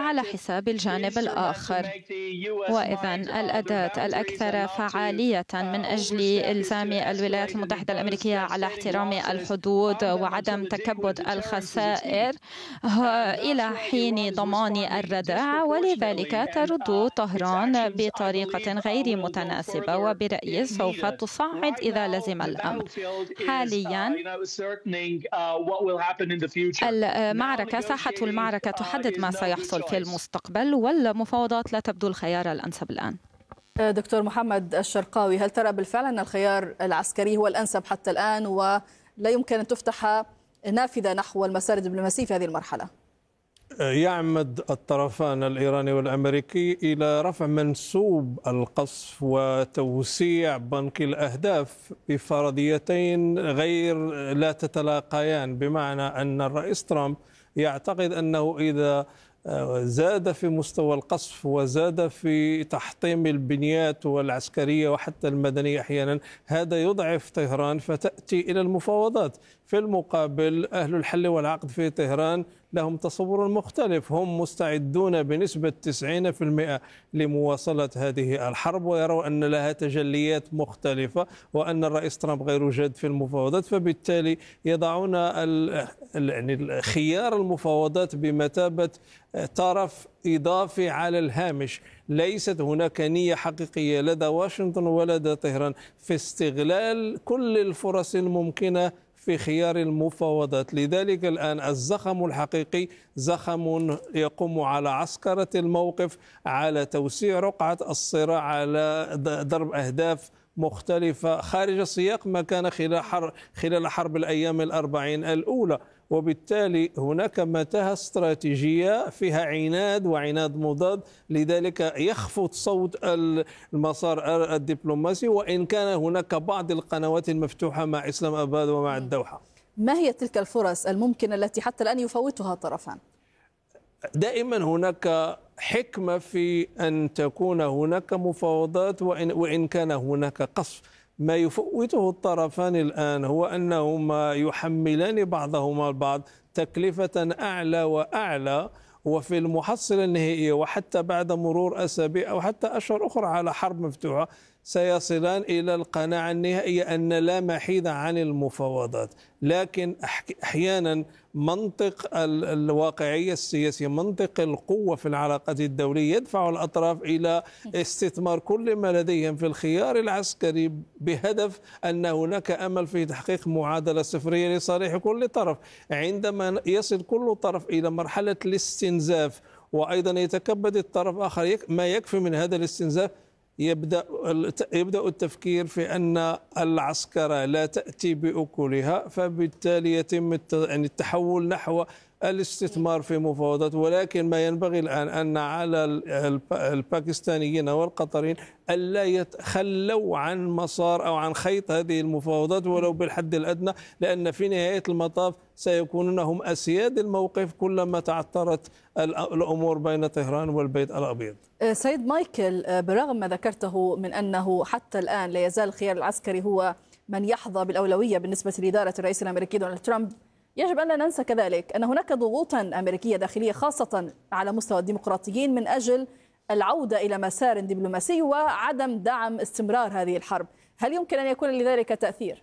على حساب الجانب الآخر. وإذا الأداة الأكثر فعالية من أجل إلزام الولايات المتحدة الأمريكية على احترام الحدود وعدم تكبد الخسائر إلى حين ضمان الردع، ولذلك ترد طهران بطريقة غير متناسبة، وبرأيي سوف تصعد إذا لزم الأمر. حاليا ساحة المعركة تحدد ما سيحصل في المستقبل، والمفاوضات لا تبدو الخيار الأنسب الآن. دكتور محمد الشرقاوي، هل ترى بالفعل أن الخيار العسكري هو الأنسب حتى الآن ولا يمكن أن تفتح نافذة نحو المسار الدبلوماسي في هذه المرحلة؟ يعمد الطرفان الإيراني والأمريكي إلى رفع منسوب القصف وتوسيع بنك الأهداف بفرضيتين غير لا تتلاقيان، بمعنى أن الرئيس ترامب يعتقد أنه إذا زاد في مستوى القصف وزاد في تحطيم البنيات والعسكرية وحتى المدنية أحيانا، هذا يضعف طهران فتأتي إلى المفاوضات. في المقابل أهل الحل والعقد في طهران لهم تصور مختلف، هم مستعدون بنسبة 90% لمواصلة هذه الحرب، ويروا أن لها تجليات مختلفة وأن الرئيس ترامب غير جاد في المفاوضات، فبالتالي يضعون يعني خيار المفاوضات بمثابة طرف إضافي على الهامش. ليست هناك نية حقيقية لدى واشنطن ولدى طهران في استغلال كل الفرص الممكنة في خيار المفاوضات. لذلك الآن الزخم الحقيقي زخم يقوم على عسكرة الموقف، على توسيع رقعة الصراع، على ضرب أهداف مختلفة خارج السياق ما كان خلال حرب الأيام الأربعين الأولى. وبالتالي هناك متاهة استراتيجية فيها عناد وعناد مضاد، لذلك يخفض صوت المسار الدبلوماسي، وإن كان هناك بعض القنوات المفتوحة مع إسلام أباد ومع الدوحة. ما هي تلك الفرص الممكنة التي حتى الآن يفوتها الطرفان؟ دائما هناك حكمة في أن تكون هناك مفاوضات وإن كان هناك قصف. ما يفوته الطرفان الآن هو أنهما يحملان بعضهما البعض تكلفة أعلى وأعلى، وفي المحصلة النهائية وحتى بعد مرور أسابيع أو حتى أشهر أخرى على حرب مفتوحة سيصلان إلى القناعة النهائية أن لا محيد عن المفاوضات. لكن أحيانا منطق الواقعية السياسية، منطق القوة في العلاقات الدولية يدفع الأطراف إلى استثمار كل ما لديهم في الخيار العسكري بهدف أن هناك أمل في تحقيق معادلة صفرية لصالح كل طرف. عندما يصل كل طرف إلى مرحلة الاستنزاف وأيضا يتكبد الطرف الآخر ما يكفي من هذا الاستنزاف، يبدأ التفكير في أن العسكرة لا تأتي بأكلها، فبالتالي يتم التحول نحو الاستثمار في مفاوضات. ولكن ما ينبغي الآن أن على الباكستانيين والقطريين ألا يتخلوا عن مسار أو عن خيط هذه المفاوضات ولو بالحد الأدنى، لأن في نهاية المطاف سيكونون هم أسياد الموقف كلما تعثرت الأمور بين طهران والبيت الأبيض. سيد مايكل، برغم ما ذكرته من أنه حتى الآن لا يزال الخيار العسكري هو من يحظى بالأولوية بالنسبة لإدارة الرئيس الأمريكي دونالد ترامب، يجب أن لا ننسى كذلك أن هناك ضغوطا أمريكية داخلية خاصة على مستوى الديمقراطيين من أجل العودة إلى مسار دبلوماسي وعدم دعم استمرار هذه الحرب. هل يمكن أن يكون لذلك تأثير؟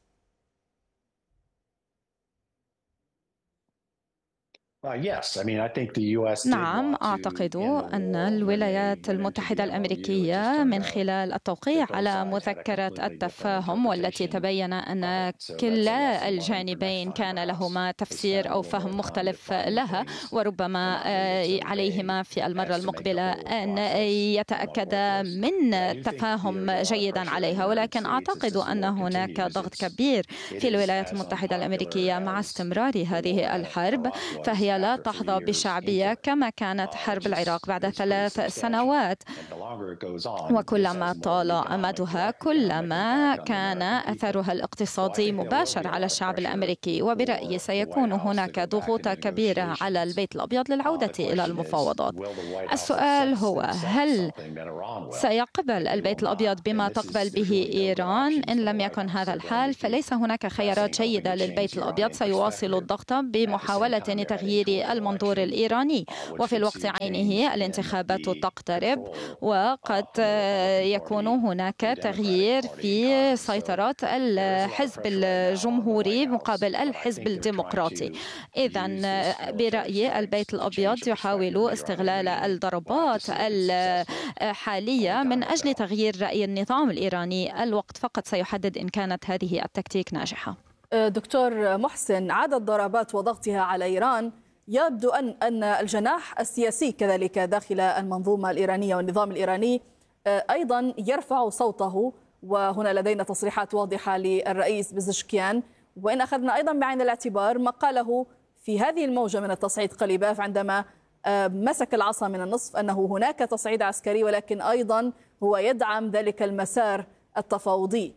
نعم، أعتقد أن الولايات المتحدة الأمريكية من خلال التوقيع على مذكرة التفاهم، والتي تبين أن كلا الجانبين كان لهما تفسير أو فهم مختلف لها، وربما عليهما في المرة المقبلة أن يتأكدا من تفاهم جيدا عليها. ولكن أعتقد أن هناك ضغط كبير في الولايات المتحدة الأمريكية مع استمرار هذه الحرب، فهي لا تحظى بشعبية كما كانت حرب العراق بعد 3 سنوات، وكلما طال أمدها كلما كان أثرها الاقتصادي مباشر على الشعب الأمريكي. وبرأيي سيكون هناك ضغوط كبيرة على البيت الأبيض للعودة إلى المفاوضات. السؤال هو هل سيقبل البيت الأبيض بما تقبل به إيران؟ إن لم يكن هذا الحال فليس هناك خيارات جيدة للبيت الأبيض، سيواصل الضغط بمحاولة تغيير تغيير المنظور الإيراني. وفي الوقت عينه الانتخابات تقترب، وقد يكون هناك تغيير في سيطرة الحزب الجمهوري مقابل الحزب الديمقراطي. إذن برأيي البيت الأبيض يحاول استغلال الضربات الحالية من أجل تغيير رأي النظام الإيراني. الوقت فقط سيحدد إن كانت هذه التكتيك ناجحة. دكتور محسن، عدد ضربات وضغطها على إيران يبدو أن الجناح السياسي كذلك داخل المنظومة الإيرانية والنظام الإيراني أيضا يرفع صوته، وهنا لدينا تصريحات واضحة للرئيس بزشكيان. وإن أخذنا أيضا بعين الاعتبار ما قاله في هذه الموجة من التصعيد قليباف عندما مسك العصا من النصف، أنه هناك تصعيد عسكري ولكن أيضا هو يدعم ذلك المسار التفاوضي.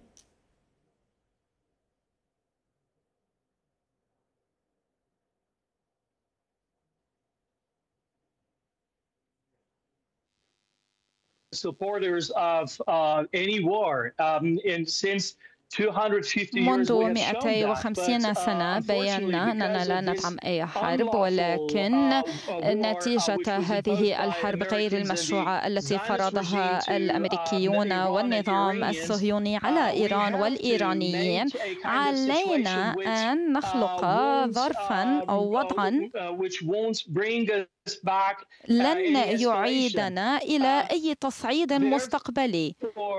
supporters of any war since منذ 250 سنة بينا أننا لا ندعم أي حرب، ولكن نتيجة هذه الحرب غير المشروعة التي فرضها الأمريكيون والنظام الصهيوني على إيران والإيرانيين، علينا أن نخلق ظرفا أو وضعا لن يعيدنا إلى أي تصعيد مستقبلي.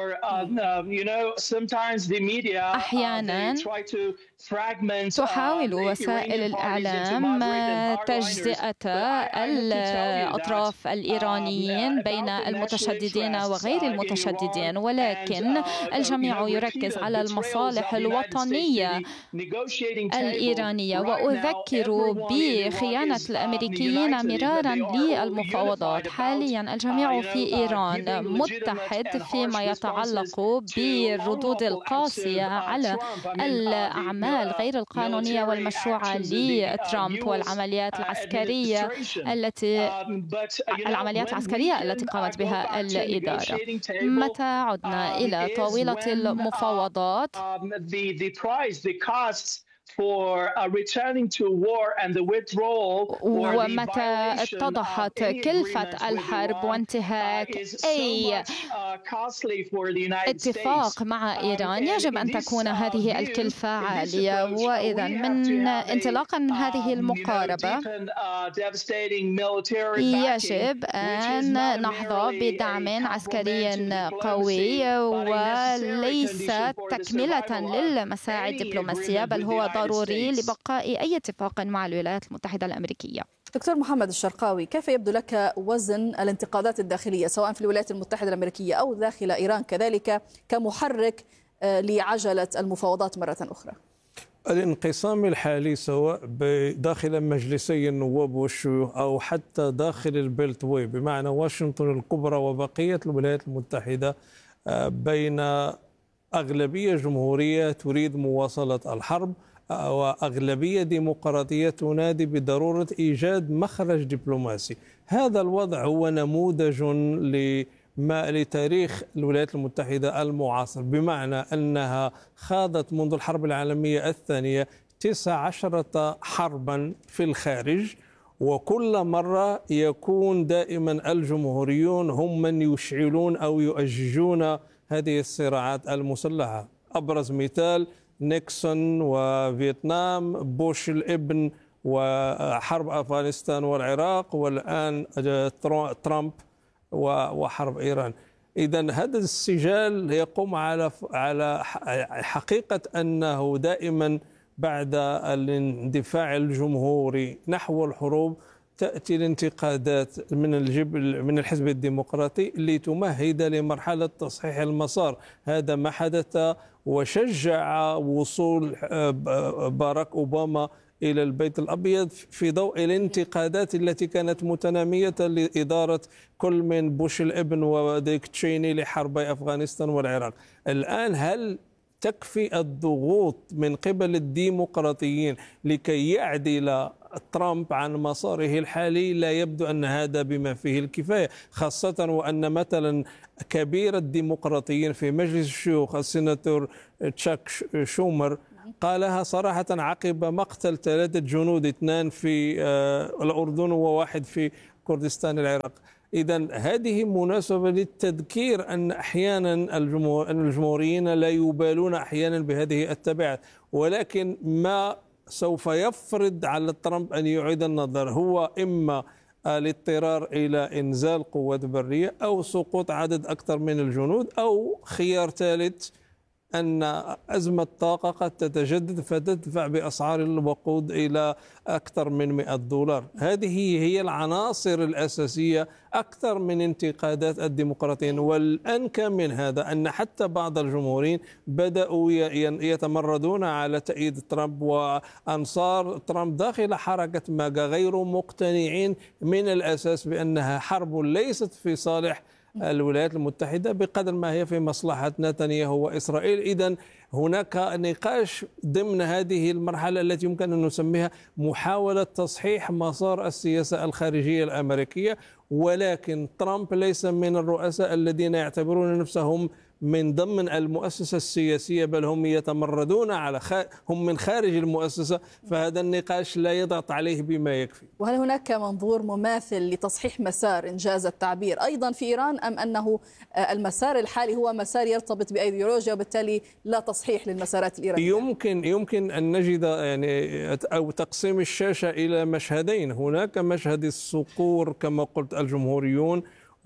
أحيانا تحاول وسائل الإعلام تجزئة الأطراف الإيرانيين بين المتشددين وغير المتشددين، ولكن الجميع يركز على المصالح الوطنية الإيرانية. وأذكر بخيانة الأمريكيين مرارا للمفاوضات. حاليا الجميع في إيران متحد فيما يتعلق بالردود القاسية على الأعمال غير القانونية والمشروعة لترامب والعمليات العسكرية التي قامت بها الإدارة. متى عدنا إلى طاولة المفاوضات ومتى اتضحت كلفة الحرب وانتهاك أي اتفاق مع إيران، يجب أن تكون هذه الكلفة عالية. وإذا انطلاقا من هذه المقاربة يجب أن نحظى بدعم عسكري قوي وليس تكملة للمساعي الدبلوماسية، بل هو ضروري لبقاء أي اتفاق مع الولايات المتحدة الأمريكية. دكتور محمد الشرقاوي، كيف يبدو لك وزن الانتقادات الداخلية سواء في الولايات المتحدة الأمريكية أو داخل إيران كذلك كمحرك لعجلة المفاوضات مرة أخرى؟ الانقسام الحالي سواء داخل مجلسي النواب والشيوخ أو حتى داخل البيلت واي بمعنى واشنطن الكبرى وبقية الولايات المتحدة بين أغلبية جمهورية تريد مواصلة الحرب وأغلبية ديمقراطية تنادي بضرورة إيجاد مخرج دبلوماسي. هذا الوضع هو نموذج لتاريخ الولايات المتحدة المعاصر، بمعنى أنها خاضت منذ الحرب العالمية الثانية 19 حربا في الخارج، وكل مرة يكون دائما الجمهوريون هم من يشعلون أو يؤججون هذه الصراعات المسلحة. أبرز مثال نيكسون وفيتنام، بوش الابن وحرب أفغانستان والعراق، والآن ترامب وحرب إيران. إذن هذا السجال يقوم على حقيقة أنه دائما بعد الاندفاع الجمهوري نحو الحروب تأتي الانتقادات من الحزب الديمقراطي لتمهد لمرحلة تصحيح المسار. هذا ما حدث وشجع وصول باراك أوباما إلى البيت الأبيض في ضوء الانتقادات التي كانت متنامية لإدارة كل من بوش الابن وديك تشيني لحربي أفغانستان والعراق. الآن هل تكفي الضغوط من قبل الديمقراطيين لكي يعدل ترامب عن مساره الحالي؟ لا يبدو أن هذا بما فيه الكفاية، خاصة وأن مثلا كبير الديمقراطيين في مجلس الشيوخ السيناتور تشاك شومر قالها صراحة عقب مقتل 3 جنود، 2 في الأردن وواحد في كردستان العراق. إذن هذه مناسبة للتذكير أن أحيانا الجمهوريين لا يبالون أحيانا بهذه التبعات، ولكن ما سوف يفرض على ترامب أن يعيد النظر هو إما الاضطرار إلى إنزال قوات برية أو سقوط عدد أكثر من الجنود، أو خيار ثالث أن أزمة الطاقة قد تتجدد فتدفع بأسعار الوقود إلى أكثر من $100. هذه هي العناصر الأساسية أكثر من انتقادات الديمقراطيين. والأنكى من هذا أن حتى بعض الجمهوريين بدأوا يتمردون على تأييد ترامب، وأنصار ترامب داخل حركة ماجا غير مقتنعين من الأساس بأنها حرب ليست في صالح الولايات المتحدة بقدر ما هي في مصلحة نتنياهو وإسرائيل. إذن هناك نقاش ضمن هذه المرحلة التي يمكن أن نسميها محاولة تصحيح مسار السياسة الخارجية الأمريكية، ولكن ترامب ليس من الرؤساء الذين يعتبرون نفسهم من ضمن المؤسسة السياسية، بل هم يتمردون هم من خارج المؤسسة، فهذا النقاش لا يضغط عليه بما يكفي. وهل هناك منظور مماثل لتصحيح مسار إنجاز التعبير أيضا في إيران، أم أنه المسار الحالي هو مسار يرتبط بأيديولوجيا وبالتالي لا تصحيح للمسارات الإيرانية؟ يمكن أن نجد أو تقسيم الشاشة إلى مشهدين. هناك مشهد الصقور كما قلت الجمهوريون،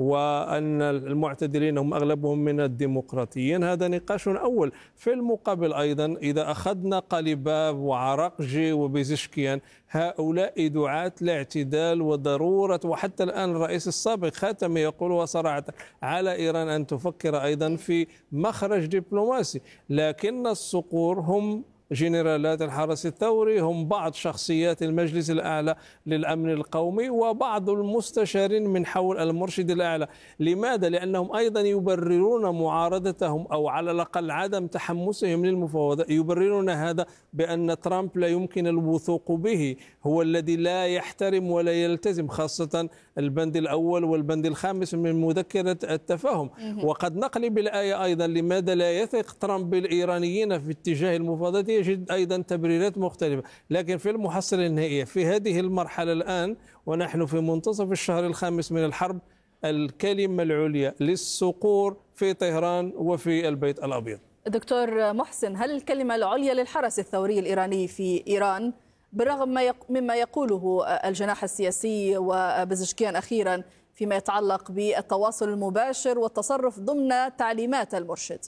وأن المعتدلين هم أغلبهم من الديمقراطيين، هذا نقاش أول. في المقابل أيضا إذا أخذنا قليباف وعراقجي وبيزشكيان، هؤلاء دعاة الاعتدال وضرورة، وحتى الآن الرئيس السابق خاتمي يقول صراحة على إيران أن تفكر أيضا في مخرج دبلوماسي. لكن الصقور هم جنرالات الحرس الثوري، هم بعض شخصيات المجلس الأعلى للأمن القومي وبعض المستشارين من حول المرشد الأعلى. لماذا؟ لأنهم أيضا يبررون معارضتهم أو على الأقل عدم تحمسهم للمفاوضات، يبررون هذا بأن ترامب لا يمكن الوثوق به، هو الذي لا يحترم ولا يلتزم، خاصة البند الأول والبند الخامس من مذكرة التفاهم. وقد نقلب الآية أيضا، لماذا لا يثق ترامب بالإيرانيين في اتجاه المفاوضات؟ يجد أيضا تبريرات مختلفة. لكن في المحصلة النهائية في هذه المرحلة الآن ونحن في منتصف الشهر الخامس من الحرب، الكلمة العليا للصقور في طهران وفي البيت الأبيض. دكتور محسن، هل الكلمة العليا للحرس الثوري الإيراني في إيران بالرغم مما يقوله الجناح السياسي وبزشكيان أخيرا فيما يتعلق بالتواصل المباشر والتصرف ضمن تعليمات المرشد؟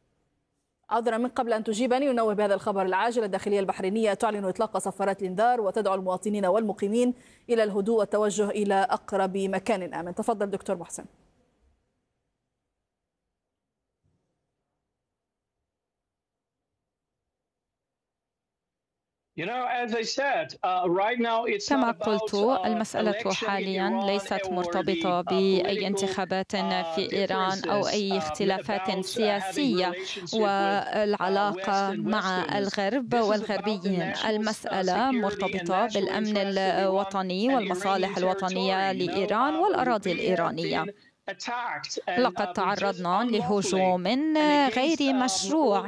عذرا من قبل أن تجيبني ننوه بهذا الخبر العاجل. الداخلية البحرينية تعلن إطلاق صفارات الإنذار وتدعو المواطنين والمقيمين إلى الهدوء والتوجه إلى أقرب مكان آمن. تفضل دكتور محسن. كما قلت، المسألة حاليا ليست مرتبطة بأي انتخابات في إيران أو أي اختلافات سياسية والعلاقة مع الغرب والغربيين. المسألة مرتبطة بالأمن الوطني والمصالح الوطنية لإيران والأراضي الإيرانية. لقد تعرضنا لهجوم غير مشروع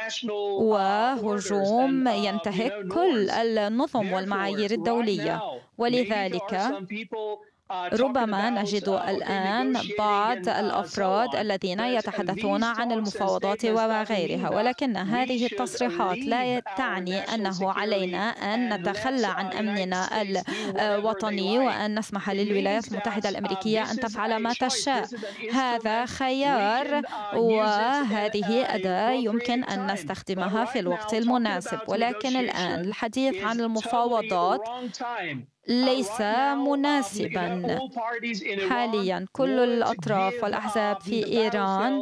وهجوم ينتهك كل النظم والمعايير الدولية، ولذلك ربما نجد الآن بعض الأفراد الذين يتحدثون عن المفاوضات وغيرها، ولكن هذه التصريحات لا تعني أنه علينا أن نتخلى عن أمننا الوطني وأن نسمح للولايات المتحدة الأمريكية أن تفعل ما تشاء. هذا خيار وهذه أداة يمكن أن نستخدمها في الوقت المناسب، ولكن الآن الحديث عن المفاوضات ليس مناسبا. حاليا كل الأطراف والأحزاب في إيران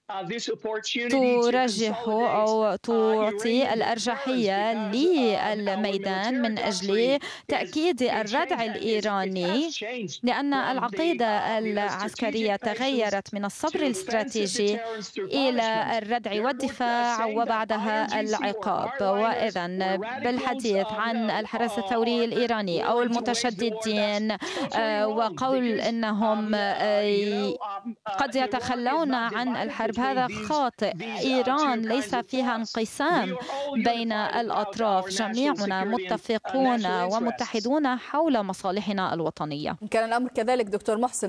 ترجح أو تعطي الأرجحية للميدان من أجل تأكيد الردع الإيراني، لأن العقيدة العسكرية تغيرت من الصبر الاستراتيجي إلى الردع والدفاع وبعدها العقاب. وإذا بالحديث عن الحرس الثوري الإيراني أو المتشددين وقول أنهم قد يتخلون عن الحرب. هذا خاطئ. إيران ليس فيها انقسام بين الأطراف، جميعنا متفقون ومتحدون حول مصالحنا الوطنية. إن كان الأمر كذلك دكتور محسن،